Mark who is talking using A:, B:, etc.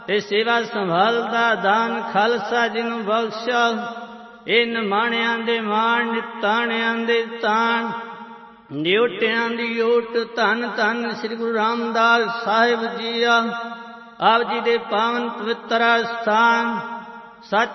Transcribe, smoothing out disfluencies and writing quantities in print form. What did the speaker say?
A: ਤੇ ਸੇਵਾ ਸੰਭਾਲਦਾ ਦਾਨ ਖਾਲਸਾ ਜਿਹਨੂੰ ਬਖਸ਼ਾ। ਇਹ ਨਿਮਾਣਿਆਂ ਦੇ ਮਾਣ ਨਿਤਾਣਿਆਂ ਦੇ ਤਾਣ ਨਿਉਟਿਆਂ ਦੀ ਓਟ। ਧੰਨ ਧੰਨ ਸ੍ਰੀ ਗੁਰੂ ਰਾਮਦਾਸ ਸਾਹਿਬ ਜੀਆ। ਆਪ ਜੀ ਦੇ ਪਾਵਨ ਪਵਿੱਤਰ ਅਸਥਾਨ ਸੱਚ